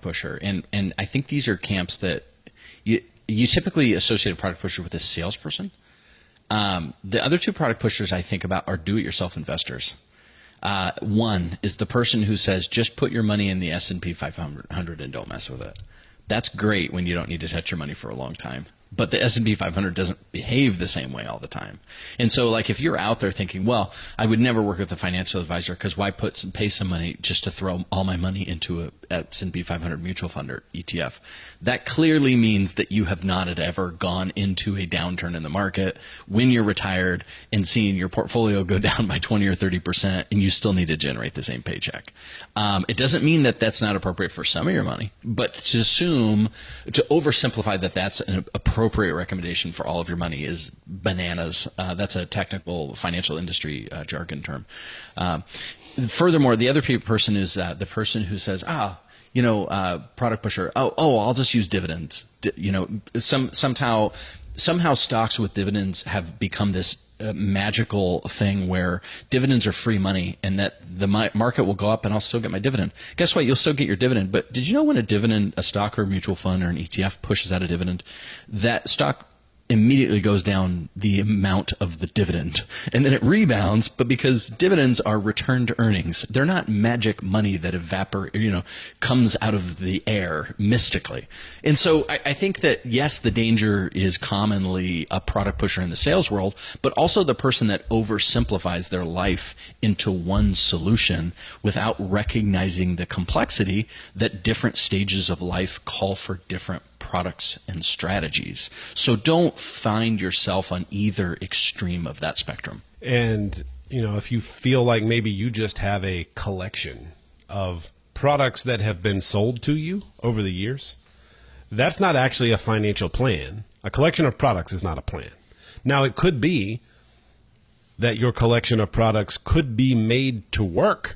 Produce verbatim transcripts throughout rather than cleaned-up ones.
product pusher. And, and I think these are camps that you, you typically associate a product pusher with a salesperson. Um, the other two product pushers I think about are do-it-yourself investors. Uh, one is the person who says, just put your money in the S and P five hundred and don't mess with it. That's great when you don't need to touch your money for a long time. But the S and P five hundred doesn't behave the same way all the time. And so, like, if you're out there thinking, well, I would never work with a financial advisor because why put some, pay some money just to throw all my money into a S and P five hundred mutual fund or E T F, that clearly means that you have not ever gone into a downturn in the market when you're retired and seeing your portfolio go down by twenty or thirty percent and you still need to generate the same paycheck. Um, it doesn't mean that that's not appropriate for some of your money, but to assume, to oversimplify that that's an appropriate appropriate recommendation for all of your money is bananas. Uh, that's a technical financial industry uh, jargon term. Um, furthermore, the other pe- person is uh, the person who says, ah, you know, uh, product pusher, oh, oh, I'll just use dividends. D- you know, some somehow somehow stocks with dividends have become this uh, magical thing where dividends are free money and that the mi- market will go up and I'll still get my dividend. Guess what? You'll still get your dividend. But did you know when a dividend, a stock or a mutual fund or an E T F pushes out a dividend, that stock immediately goes down the amount of the dividend and then it rebounds, but because dividends are returned earnings, they're not magic money that evaporate, you know, comes out of the air mystically. And so I, I think that yes, the danger is commonly a product pusher in the sales world, but also the person that oversimplifies their life into one solution without recognizing the complexity that different stages of life call for different products and strategies. So don't find yourself on either extreme of that spectrum. And, you know, if you feel like maybe you just have a collection of products that have been sold to you over the years, that's not actually a financial plan. A collection of products is not a plan. Now, it could be that your collection of products could be made to work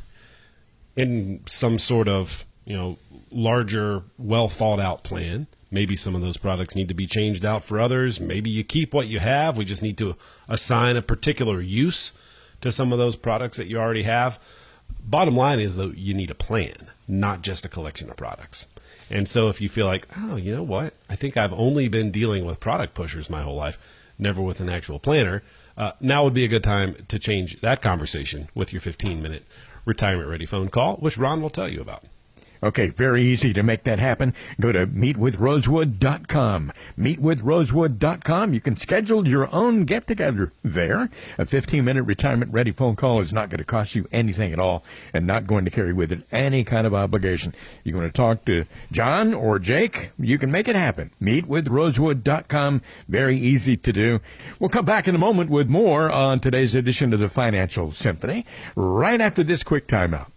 in some sort of, you know, larger, well thought out plan. Maybe some of those products need to be changed out for others. Maybe you keep what you have. We just need to assign a particular use to some of those products that you already have. Bottom line is, though, you need a plan, not just a collection of products. And so if you feel like, oh, you know what? I think I've only been dealing with product pushers my whole life, never with an actual planner. Uh, now would be a good time to change that conversation with your fifteen-minute retirement-ready phone call, which Ron will tell you about. Okay, very easy to make that happen. Go to meet with rosewood dot com. meet with rosewood dot com. You can schedule your own get-together there. A fifteen-minute retirement-ready phone call is not going to cost you anything at all and not going to carry with it any kind of obligation. You want to talk to John or Jake? You can make it happen. meet with rosewood dot com. Very easy to do. We'll come back in a moment with more on today's edition of the Financial Symphony right after this quick timeout.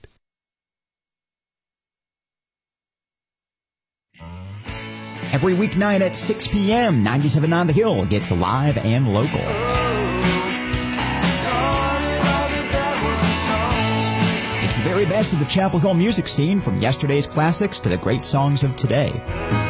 Every weeknight at six p.m., ninety-seven on the Hill gets live and local. It's the very best of the Chapel Hill music scene, from yesterday's classics to the great songs of today.